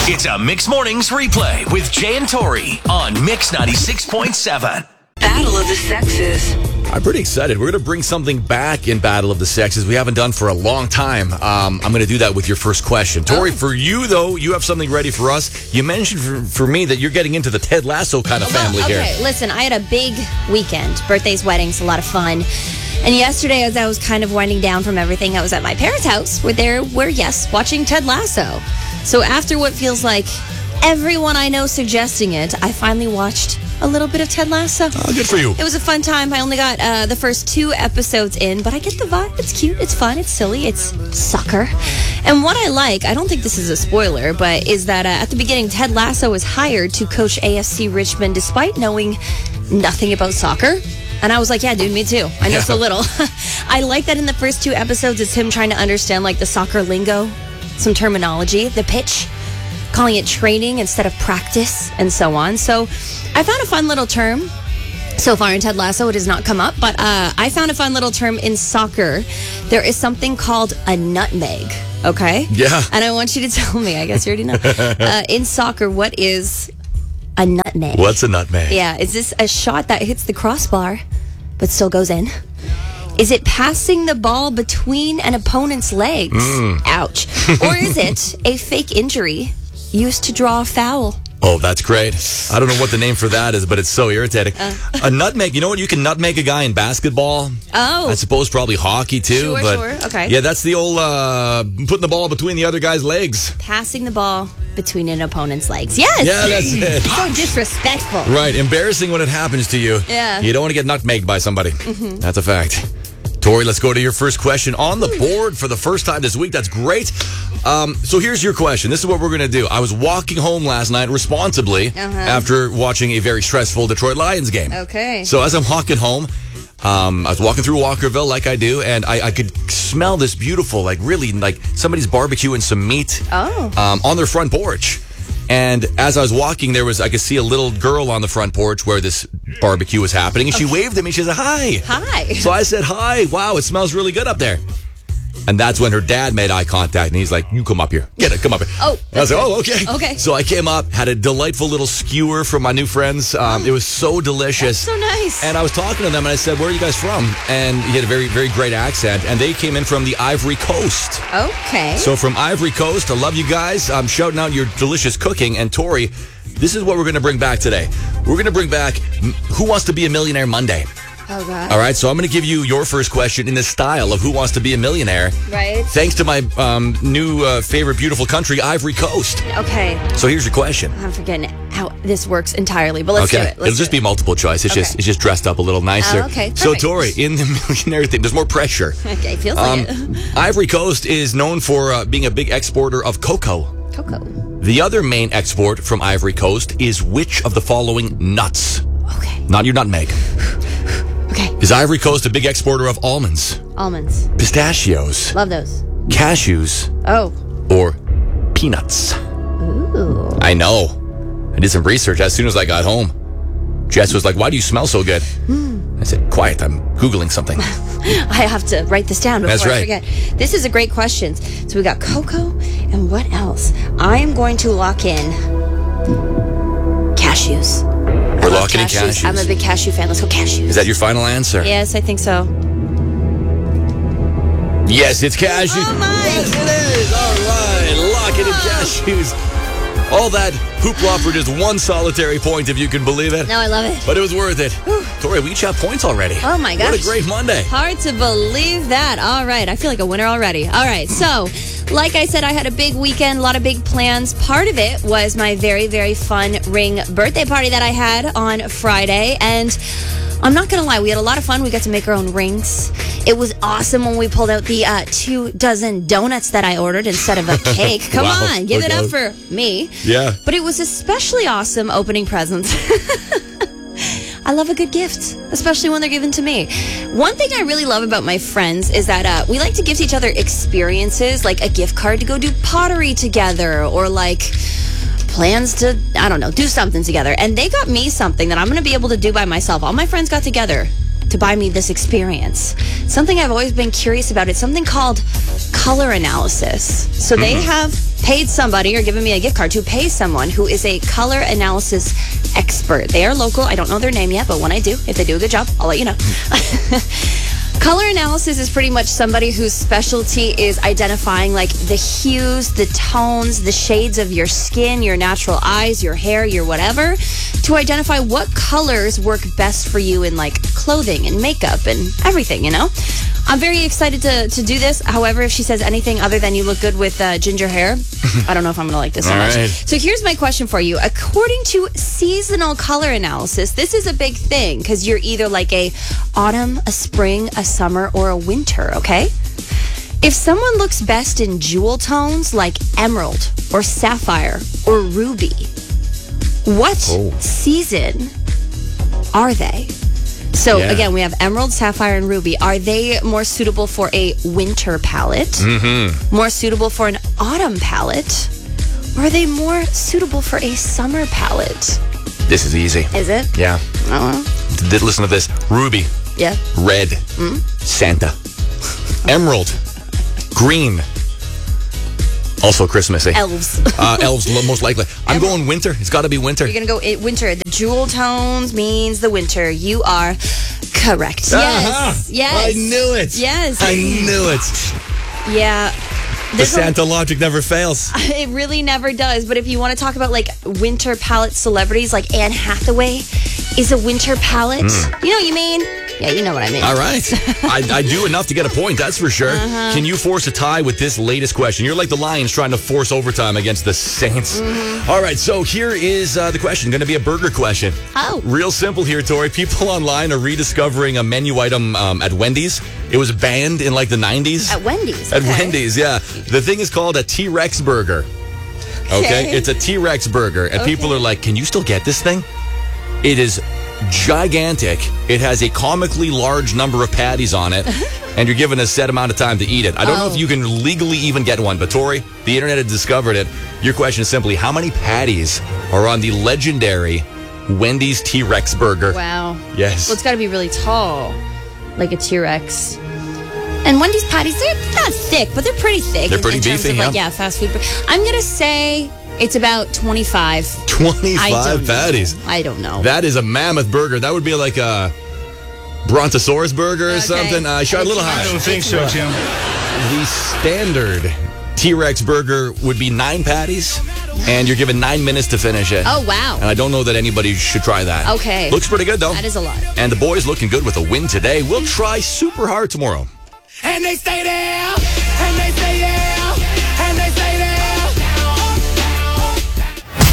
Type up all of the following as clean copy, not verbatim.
It's a Mix Mornings replay with Jay and Tori on Mix 96.7. Battle of the Sexes. I'm pretty excited. We're going to bring something back in Battle of the Sexes we haven't done for a long time. I'm going to do that with your first question. Tori, for you, though, you have something ready for us. You mentioned for me that you're getting into the Ted Lasso kind of family here. Okay, listen, I had a big weekend. Birthdays, weddings, a lot of fun. And yesterday, as I was kind of winding down from everything, I was at my parents' house. We're watching Ted Lasso. So after what feels like everyone I know suggesting it, I finally watched a little bit of Ted Lasso. Oh, good for you. It was a fun time. I only got the first 2 episodes in, but I get the vibe. It's cute, it's fun, it's silly, it's soccer. And what I like, I don't think this is a spoiler, but is that at the beginning, Ted Lasso was hired to coach AFC Richmond despite knowing nothing about soccer. And I was like, yeah, dude, me too. I know so little. I like that in the first 2 episodes, it's him trying to understand like the soccer lingo, some terminology, the pitch, calling it training instead of practice, and so on. So I found a fun little term. So far in Ted Lasso, it has not come up, but I found a fun little term in soccer. There is something called a nutmeg, okay? Yeah. And I want you to tell me, I guess you already know. In soccer, what is a nutmeg? What's a nutmeg? Yeah, is this a shot that hits the crossbar but still goes in? Is it passing the ball between an opponent's legs? Ouch. Or is it a fake injury used to draw a foul? Oh, that's great. I don't know what the name for that is, but it's so irritating. A nutmeg, you know what? You can nutmeg a guy in basketball. Oh. I suppose probably hockey too. Sure, okay. Yeah, that's the old putting the ball between the other guy's legs. Passing the ball between an opponent's legs. Yes. Yeah, that's it. So disrespectful. Right, embarrassing when it happens to you. Yeah. You don't want to get nutmegged by somebody. That's a fact. Tori, let's go to your first question on the board for the first time this week. That's great. So here's your question. This is what we're going to do. I was walking home last night responsibly after watching a very stressful Detroit Lions game. Okay. So as I'm walking home, I was walking through Walkerville like I do, and I could smell this beautiful, like really like somebody's barbecuing some meat on their front porch. And as I was walking, I could see a little girl on the front porch where this barbecue was happening. And she waved at me. She said, hi. Hi. So I said, hi. Wow, it smells really good up there. And that's when her dad made eye contact. And he's like, you come up here. Come up here. Oh. I was like, oh, okay. Okay. So I came up, had a delightful little skewer from my new friends. It was so delicious. That's so nice. And I was talking to them, and I said, where are you guys from? And he had a very, very great accent. And they came in from the Ivory Coast. Okay. So from Ivory Coast, I love you guys. I'm shouting out your delicious cooking. And Tori, this is what we're going to bring back today. We're going to bring back Who Wants to Be a Millionaire Monday. Oh, God. All right, so I'm going to give you your first question in the style of Who Wants to Be a Millionaire. Right. Thanks to my new favorite beautiful country, Ivory Coast. Okay. So here's your question. I'm forgetting how this works entirely, but let's do it. It'll just be multiple choice. It's just dressed up a little nicer. Okay, so perfect. Tori, in the millionaire thing, there's more pressure. Okay, feels like it. Ivory Coast is known for being a big exporter of cocoa. Cocoa. The other main export from Ivory Coast is which of the following nuts? Okay. Not your nutmeg. Okay. Is Ivory Coast a big exporter of almonds, Almonds. pistachios, Love those. cashews, Oh. or peanuts? Ooh. I know. I did some research as soon as I got home. Jess was like, why do you smell so good? I said, quiet, I'm Googling something. I have to write this down before That's right. I forget. This is a great question. So we got cocoa, and what else? I am going to lock in cashews. We're locking in cashews. I'm a big cashew fan. Let's go cashews. Is that your final answer? Yes, I think so. Yes, it's cashews. Oh, my. Yes, it is. All right, lock it in cashews. All that hoopla for just one solitary point, if you can believe it. No, I love it. But it was worth it. Tori, we each have points already. Oh, my gosh. What a great Monday. Hard to believe that. All right. I feel like a winner already. All right. So, like I said, I had a big weekend, a lot of big plans. Part of it was my very, very fun ring birthday party that I had on Friday. And I'm not going to lie, we had a lot of fun. We got to make our own rings. It was awesome when we pulled out the 2 dozen donuts that I ordered instead of a cake. Come Wow. on, give it Okay. up for me. Yeah. But it was especially awesome opening presents. I love a good gift, especially when they're given to me. One thing I really love about my friends is that we like to gift each other experiences, like a gift card to go do pottery together, or like plans to, I don't know, do something together. And they got me something that I'm going to be able to do by myself. All my friends got together to buy me this experience. Something I've always been curious about. It's something called color analysis. So they have paid somebody or given me a gift card to pay someone who is a color analysis expert. They are local. I don't know their name yet, but when I do, if they do a good job, I'll let you know. Color analysis is pretty much somebody whose specialty is identifying like the hues, the tones, the shades of your skin, your natural eyes, your hair, your whatever, to identify what colors work best for you in like clothing and makeup and everything, you know? I'm very excited to do this. However, if she says anything other than you look good with ginger hair, I don't know if I'm going to like this so much. Right. So here's my question for you. According to seasonal color analysis, this is a big thing because you're either like a autumn, a spring, a summer, or a winter, okay? If someone looks best in jewel tones like emerald or sapphire or ruby, what season are they? So, again, we have emerald, sapphire, and ruby. Are they more suitable for a winter palette? More suitable for an autumn palette? Or are they more suitable for a summer palette? This is easy. Is it? Yeah. Listen to this. Ruby. Yeah. Red. Santa. Emerald. Green. Also Christmassy. Elves. Elves, most likely. I'm going winter. It's got to be winter. You're going to go winter. The jewel tones means the winter. You are correct. Yes. Yes. I knew it. Yes. I knew it. Yeah. The Santa logic never fails. It really never does. But if you want to talk about like winter palette celebrities, like Anne Hathaway is a winter palette. You know what you mean? Yeah, you know what I mean. All right. I do enough to get a point, that's for sure. Can you force a tie with this latest question? You're like the Lions trying to force overtime against the Saints. All right, so here is the question. Going to be a burger question. Oh. Real simple here, Tori. People online are rediscovering a menu item at Wendy's. It was banned in like the 90s. At Wendy's. At okay. Wendy's, yeah. The thing is called a T-Rex burger. Okay? It's a T-Rex burger. And people are like, can you still get this thing? It is gigantic. It has a comically large number of patties on it, and you're given a set amount of time to eat it. I don't know if you can legally even get one, but Tori, the internet had discovered it. Your question is simply, how many patties are on the legendary Wendy's T-Rex burger? Wow. Yes. Well, it's got to be really tall, like a T-Rex. And Wendy's patties, they're not thick, but they're pretty thick. They're pretty in terms beefy, of, like, yeah. Fast food. I'm going to say it's about 25. 25 patties. I don't know. That is a mammoth burger. That would be like a Brontosaurus burger or something. Shot a little high. I don't think so, Jim. The standard T-Rex burger would be 9 patties, and you're given 9 minutes to finish it. Oh, wow. And I don't know that anybody should try that. Okay. Looks pretty good, though. That is a lot. And the boys looking good with a win today. We'll try super hard tomorrow. And they stay there, and they stay there, and they stay there.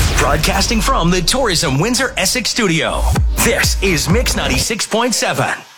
Broadcasting from the Tourism Windsor Essex studio. This is Mix 96.7.